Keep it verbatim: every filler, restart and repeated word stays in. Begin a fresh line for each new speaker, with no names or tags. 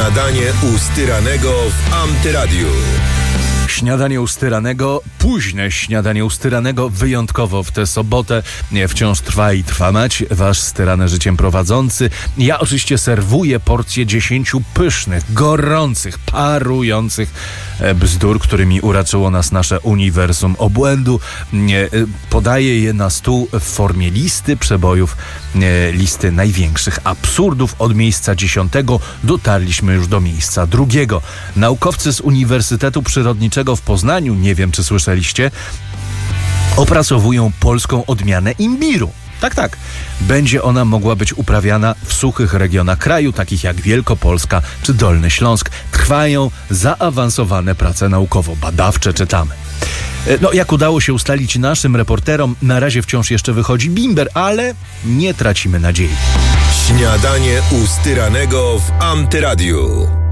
Śniadanie u Styranego w Antyradiu.
Śniadanie u Styranego, późne śniadanie u Styranego, wyjątkowo w tę sobotę. Wciąż trwa i trwa mać, wasz styrane życiem prowadzący. Ja oczywiście serwuję porcję dziesięciu pysznych, gorących, parujących bzdur, którymi uraczyło nas nasze uniwersum obłędu. Podaję je na stół w formie listy przebojów, listy największych absurdów. Od miejsca dziesiątego dotarliśmy już do miejsca drugiego. Naukowcy z Uniwersytetu Przyrodniczego w Poznaniu, nie wiem czy słyszeliście, opracowują polską odmianę imbiru. Tak, tak. Będzie ona mogła być uprawiana w suchych regionach kraju, takich jak Wielkopolska czy Dolny Śląsk. Trwają zaawansowane prace naukowo-badawcze, czytamy. No, jak udało się ustalić naszym reporterom, na razie wciąż jeszcze wychodzi bimber, ale nie tracimy nadziei.
Śniadanie u Styranego w Antyradiu.